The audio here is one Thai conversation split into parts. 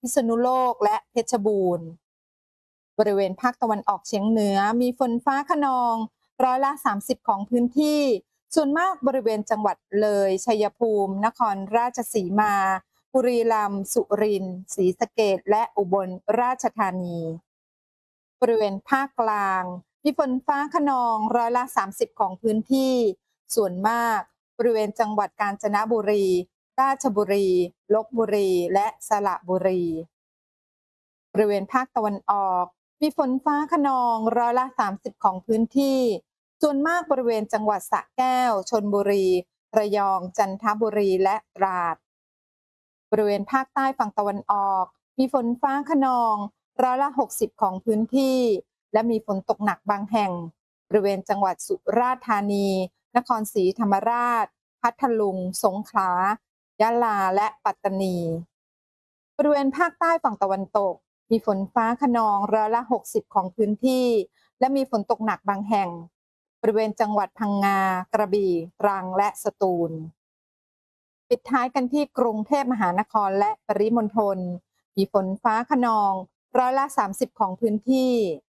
พิษณุโลกและเพชรบูรณ์บริเวณภาคตะวันออกเฉียงเหนือมีฝนฟ้าคะนอง30%ของพื้นที่ส่วนมากบริเวณจังหวัดเลยชัยภูมินครราชสีมาบุรีรัมย์สุรินทร์ศรีสะเกษและอุบลราชธานีบริเวณภาคกลางมีฝนฟ้าคะนอง30%ของพื้นที่ส่วนมากบริเวณจังหวัดกาญจนบุรีราชบุรีลพบุรีและสระบุรีบริเวณภาคตะวันออกมีฝนฟ้าคะนอง30%ของพื้นที่ส่วนมากบริเวณจังหวัดสระแก้วชลบุรีระยองจันทบุรีและตราดบริเวณภาคใต้ฝั่งตะวันออกมีฝนฟ้าคะนอง60%ของพื้นที่และมีฝนตกหนักบางแห่งบริเวณจังหวัดสุราษฎร์ธานีนครศรีธรรมราชพัทลุงสงขลายะลาและปัตตานีบริเวณภาคใต้ฝั่งตะวันตกมีฝนฟ้าคะนอง60%ของพื้นที่และมีฝนตกหนักบางแห่งบริเวณจังหวัดพังงากระบี่ตรังและสตูลปิดท้ายกันที่กรุงเทพมหานครและปริมณฑลมีฝนฟ้าคะนอง30%ของพื้นที่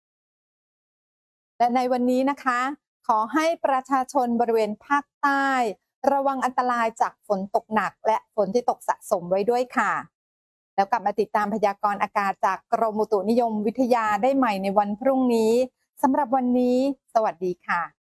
และในวันนี้นะคะขอให้ประชาชนบริเวณภาคใต้ระวังอันตรายจากฝนตกหนักและฝนที่ตกสะสมไว้ด้วยค่ะแล้วกลับมาติดตามพยากรณ์อากาศจากกรมอุตุนิยมวิทยาได้ใหม่ในวันพรุ่งนี้สำหรับวันนี้สวัสดีค่ะ